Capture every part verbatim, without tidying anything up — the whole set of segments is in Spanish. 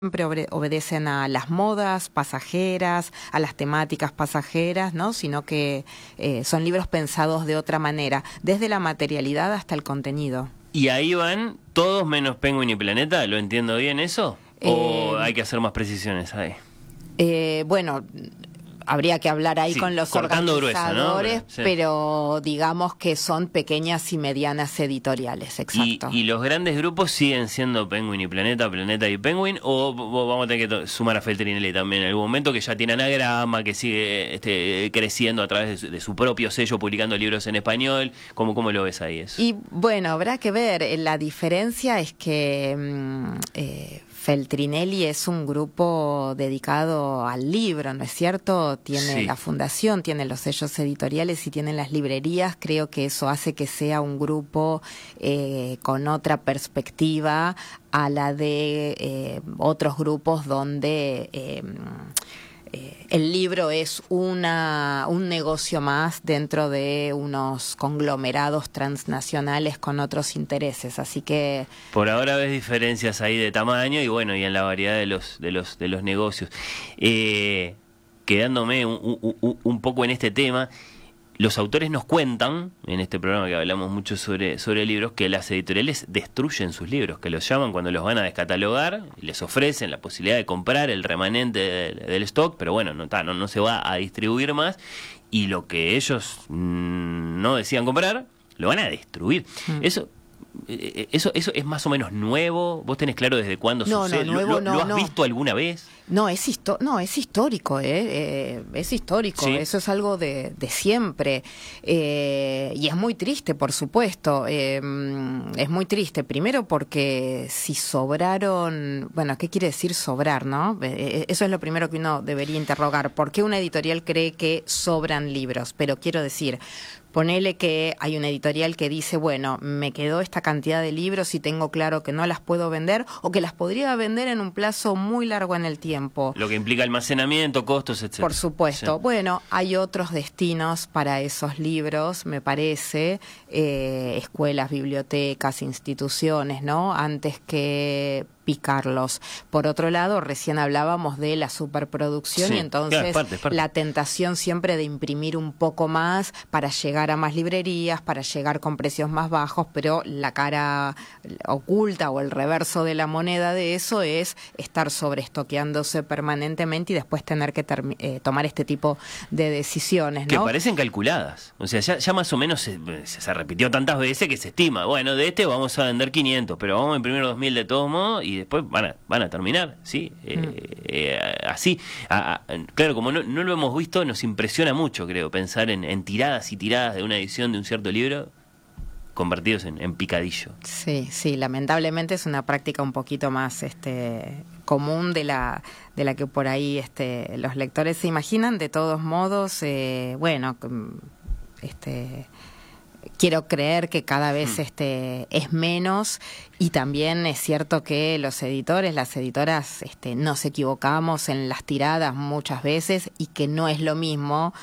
siempre obre- obedecen a las modas pasajeras, a las temáticas pasajeras, ¿no? Sino que eh, son libros pensados de otra manera, desde la materialidad hasta el contenido. ¿Y ahí van todos menos Penguin y Planeta? ¿Lo entiendo bien eso? ¿O Eh, hay que hacer más precisiones ahí? Eh, bueno, habría que hablar ahí Sí, con los cortando grueso, ¿no? organizadores, Sí. pero digamos que son pequeñas y medianas editoriales, ¿Y, exacto. ¿Y los grandes grupos siguen siendo Penguin y Planeta, Planeta y Penguin? ¿O v- v- vamos a tener que to- sumar a Feltrinelli también en algún momento, que ya tiene anagrama, que sigue este, creciendo a través de su, de su propio sello, publicando libros en español? ¿Cómo, cómo lo ves ahí eso? Y bueno, habrá que ver. Eh, La diferencia es que mm, eh, Feltrinelli es un grupo dedicado al libro, ¿no es cierto? Tiene Sí. la fundación, tiene los sellos editoriales y tiene las librerías. Creo que eso hace que sea un grupo eh, con otra perspectiva a la de eh, otros grupos donde eh, Eh, el libro es una un negocio más dentro de unos conglomerados transnacionales con otros intereses, así que Por ahora ves diferencias ahí de tamaño y bueno, y en la variedad de los de los de los negocios. Eh, quedándome un, un- un- un poco en este tema, los autores nos cuentan, en este programa que hablamos mucho sobre, sobre libros, que las editoriales destruyen sus libros, que los llaman cuando los van a descatalogar, y les ofrecen la posibilidad de comprar el remanente del, del stock, pero bueno, no, ta, no, no se va a distribuir más, y lo que ellos mm, no decían comprar, lo van a destruir. Mm. Eso... eh, Eso, eso es más o menos nuevo. ¿Vos tenés claro desde cuándo No, no, sucede? ¿Lo- nuevo lo, no, ¿Lo has no. visto alguna vez? no es histo no es histórico, eh, eh, es histórico, Sí. eso es algo de, de siempre, eh, y es muy triste, por supuesto, eh, es muy triste, primero porque si sobraron, bueno, ¿qué quiere decir sobrar, no? Eh, eso es lo primero que uno debería interrogar, ¿por qué una editorial cree que sobran libros? Pero quiero decir, ponele que hay una editorial que dice, bueno, me quedó esta cantidad de libros y tengo claro que no las puedo vender o que las podría vender en un plazo muy largo en el tiempo. Lo que implica almacenamiento, costos, etcétera. Por supuesto. Sí. Bueno, hay otros destinos para esos libros, me parece, eh, escuelas, bibliotecas, instituciones, ¿no? Antes que picarlos. Por otro lado, recién hablábamos de la superproducción Sí, y entonces claro, es parte, es parte. la tentación siempre de imprimir un poco más para llegar a más librerías, para llegar con precios más bajos, pero la cara oculta o el reverso de la moneda de eso es estar sobreestoqueándose permanentemente y después tener que termi- eh, tomar este tipo de decisiones, Que ¿no? parecen calculadas. O sea, ya, ya más o menos se, se, se repitió tantas veces que se estima. Bueno, de este vamos a vender quinientos, pero vamos a imprimir dos mil de todos modos y después van a, van a terminar, ¿sí? Eh, Mm. eh, así. A- a- claro, como no, no lo hemos visto, nos impresiona mucho, creo, pensar en, en tiradas y tiradas de una edición de un cierto libro convertidos en, en picadillo. Sí, sí, lamentablemente es una práctica un poquito más este común de la de la que por ahí este los lectores se imaginan. De todos modos, eh, bueno, com- este quiero creer que cada vez Hmm. este es menos, y también es cierto que los editores, las editoras, este nos equivocamos en las tiradas muchas veces y que no es lo mismo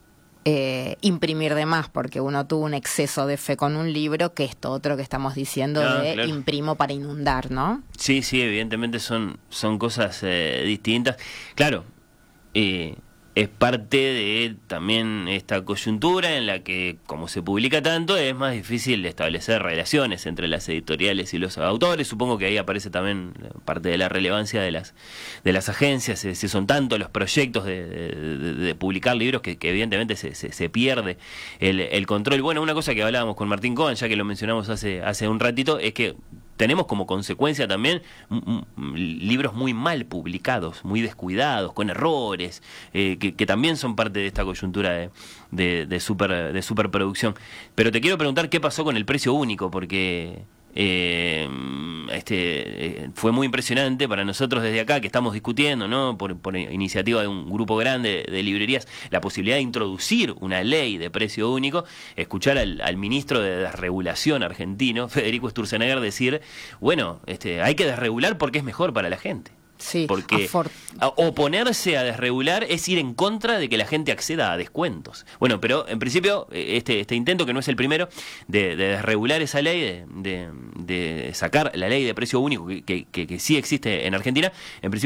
eh, imprimir de más porque uno tuvo un exceso de fe con un libro que esto otro que estamos diciendo Ah, de claro. imprimo para inundar, ¿no? Sí, sí, evidentemente son, son cosas eh, distintas. Claro, eh, es parte de también esta coyuntura en la que, como se publica tanto, es más difícil establecer relaciones entre las editoriales y los autores. Supongo que ahí aparece también parte de la relevancia de las de las agencias, eh, si son tantos los proyectos de, de- de- de publicar libros que, que evidentemente se, se, se pierde el, el control. Bueno, una cosa que hablábamos con Martín Cohen, ya que lo mencionamos hace, hace un ratito, es que tenemos como consecuencia también mm, mm, libros muy mal publicados, muy descuidados, con errores, eh, que, que también son parte de esta coyuntura de, de, de, super, de superproducción. Pero te quiero preguntar qué pasó con el precio único, porque eh, este eh, fue muy impresionante para nosotros desde acá, que estamos discutiendo, ¿no? por, por iniciativa de un grupo grande de librerías, la posibilidad de introducir una ley de precio único, escuchar al, al ministro de Desregulación argentino, Federico Sturzenegger, decir, bueno, este, hay que desregular porque es mejor para la gente. Sí, porque afor- oponerse a desregular es ir en contra de que la gente acceda a descuentos. Bueno, pero en principio este este intento, que no es el primero, de, de desregular esa ley, de, de, de sacar la ley de precio único que, que, que, que sí existe en Argentina, en principio